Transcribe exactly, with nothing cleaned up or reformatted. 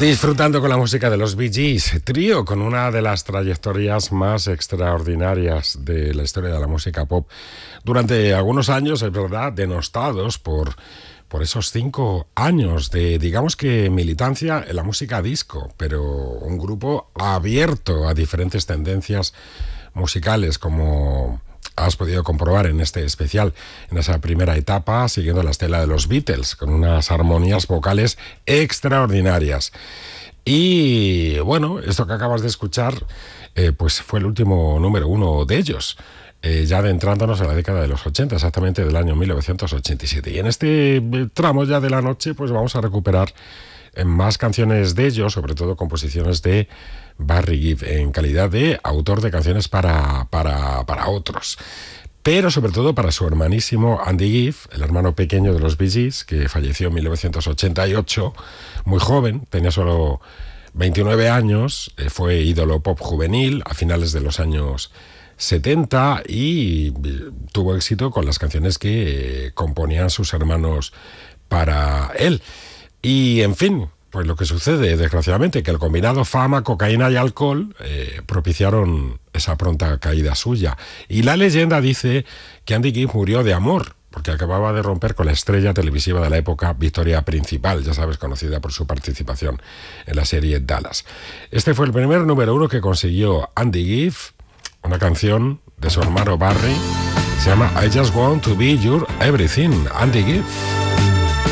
Disfrutando con la música de los Bee Gees, trío con una de las trayectorias más extraordinarias de la historia de la música pop. Durante algunos años, es verdad, denostados por, por esos cinco años de, digamos que, militancia en la música disco, pero un grupo abierto a diferentes tendencias musicales, como has podido comprobar en este especial, en esa primera etapa, siguiendo la estela de los Beatles, con unas armonías vocales extraordinarias. Y bueno, esto que acabas de escuchar, eh, pues fue el último número uno de ellos, eh, ya adentrándonos a la década de los ochenta, exactamente del año mil novecientos ochenta y siete. Y en este tramo ya de la noche, pues vamos a recuperar más canciones de ellos, sobre todo composiciones de Barry Gibb, en calidad de autor de canciones para, para, para otros, pero sobre todo para su hermanísimo Andy Gibb, el hermano pequeño de los Bee Gees, que falleció en mil novecientos ochenta y ocho, muy joven, tenía solo veintinueve años, eh, fue ídolo pop juvenil a finales de los años setenta y tuvo éxito con las canciones que eh, componían sus hermanos para él. Y, en fin, pues lo que sucede, desgraciadamente, que el combinado fama, cocaína y alcohol eh, propiciaron esa pronta caída suya. Y la leyenda dice que Andy Gibb murió de amor, porque acababa de romper con la estrella televisiva de la época, Victoria Principal, ya sabes, conocida por su participación en la serie Dallas. Este fue el primer número uno que consiguió Andy Gibb, una canción de su hermano Barry, se llama I Just Want to Be Your Everything, Andy Gibb.